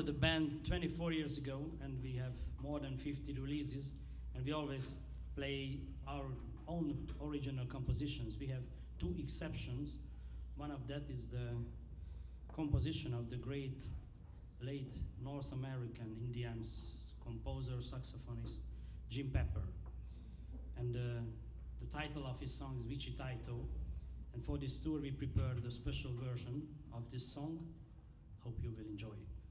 started the band 24 years ago, and we have more than 50 releases, and we always play our own original compositions. We have two exceptions. One of that is the composition of the great late North American Indian composer, saxophonist Jim Pepper. And the title of his song is Vichitaito. And for this tour, we prepared a special version of this song. Hope you will enjoy it.